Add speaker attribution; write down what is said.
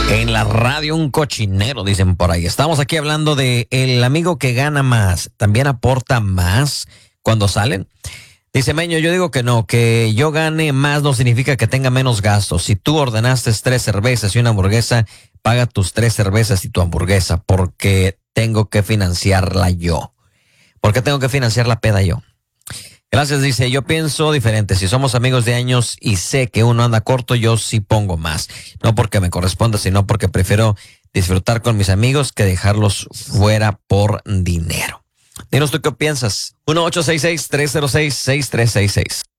Speaker 1: En la radio un cochinero, dicen por ahí. Estamos aquí hablando de el amigo que gana más, ¿también aporta más cuando salen? Dice Meño, yo digo que no, que yo gane más no significa que tenga menos gastos. Si tú ordenaste 3 cervezas y una hamburguesa, paga tus 3 cervezas y tu hamburguesa, porque tengo que financiarla yo. ¿Por qué tengo que financiar la peda yo? Gracias, dice, yo pienso diferente. Si somos amigos de años y sé que uno anda corto, yo sí pongo más. No porque me corresponda, sino porque prefiero disfrutar con mis amigos que dejarlos fuera por dinero. Dinos tú qué piensas. 1-866-306-6366.